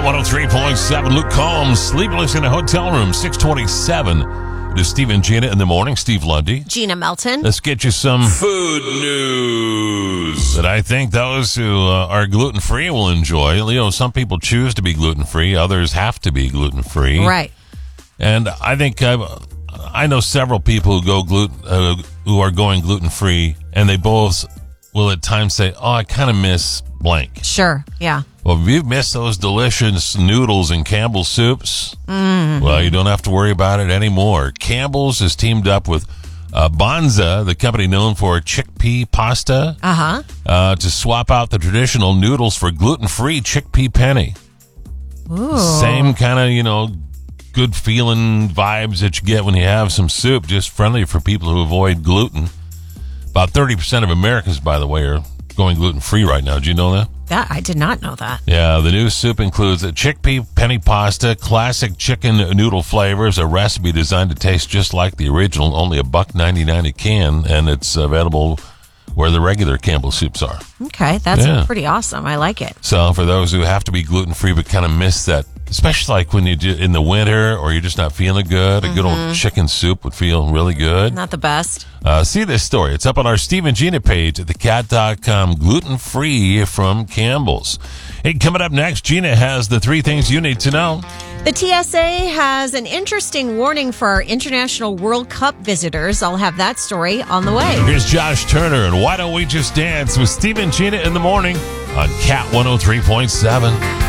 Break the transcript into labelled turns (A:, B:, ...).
A: 103.7. Luke Combs, sleepless in a hotel room, 627. It is Steve and Gina in the morning. Steve Lundy.
B: Gina Melton.
A: Let's get you some food news that I think those who are gluten-free will enjoy. You know, some people choose to be gluten-free. Others have to be gluten-free.
B: Right.
A: And I think I know several people who are going gluten-free, and they both will at times say, oh, I kind of miss blank.
B: Sure, yeah.
A: Well, if you've missed those delicious noodles and Campbell's soups, well, you don't have to worry about it anymore. Campbell's has teamed up with Banza, the company known for chickpea pasta, to swap out the traditional noodles for gluten-free chickpea penne.
B: Ooh.
A: Same kind of, good feeling vibes that you get when you have some soup, just friendly for people who avoid gluten. About 30% of Americans, by the way, are going gluten-free right now. Did you know that?
B: I did not know that.
A: Yeah, the new soup includes a chickpea penny pasta, classic chicken noodle flavors, a recipe designed to taste just like the original, only $1.99 a can, and it's available where the regular Campbell soups are.
B: Okay, that's pretty awesome. I like it.
A: So for those who have to be gluten-free but kind of miss that, especially like when you do in the winter or you're just not feeling good, a good old chicken soup would feel really good.
B: Not the best.
A: See this story. It's up on our Steve and Gina page at thecat.com. Gluten-free from Campbell's. Hey, coming up next, Gina has the 3 things you need to know.
B: The TSA has an interesting warning for our International World Cup visitors. I'll have that story on the way.
A: Here's Josh Turner, and Why Don't We Just Dance with Steve and Gina in the morning on Cat 103.7.